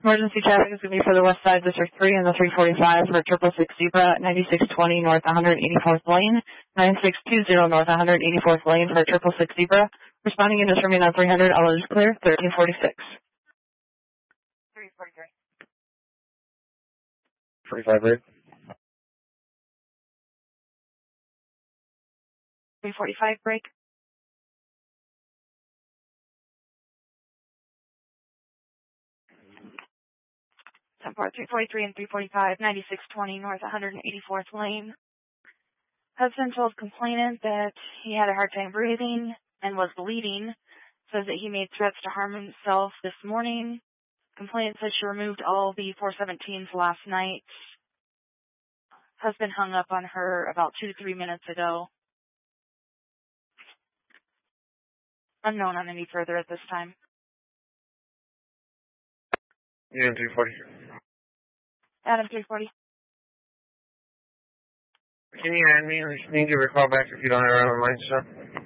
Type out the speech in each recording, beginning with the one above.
Emergency traffic is going to be for the west side, District 3 and the 345 for 666 Zebra, 9620 north 184th lane, 9620 north 184th lane for 666 Zebra. Responding and just remain on 300, all is clear, 1346. 343. 45 break. 345 break. 343 and 345, 9620 north 184th lane. Husband told complainant that he had a hard time breathing and was bleeding. Says that he made threats to harm himself this morning. Complainant says she removed all the 417s last night. Husband hung up on her about 2 to 3 minutes ago. Unknown on any further at this time. Adam 340. Adam 340. Can you add me? I just need you to call back if you don't have a line, sir.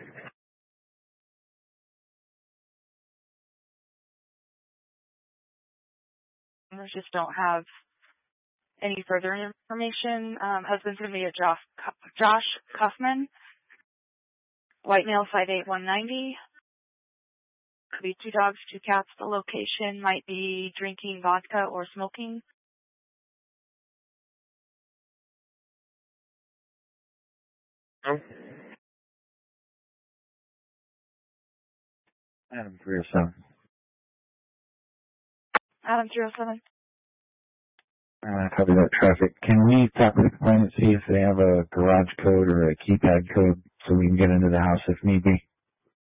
We just don't have any further information. Husband's going to be a Josh Kaufman. White male, 5'8", 190. Could be 2 dogs, 2 cats. The location might be drinking vodka or smoking. Oh. Adam 307. Adam 307. Copy that traffic. Can we talk with the complainant, see if they have a garage code or a keypad code so we can get into the house if need be?